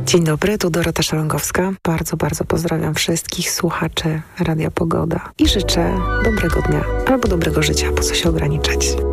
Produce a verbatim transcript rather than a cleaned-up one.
Dzień dobry, tu Dorota Szalongowska. Bardzo, bardzo pozdrawiam wszystkich słuchaczy Radia Pogoda i życzę dobrego dnia albo dobrego życia, po co się ograniczać.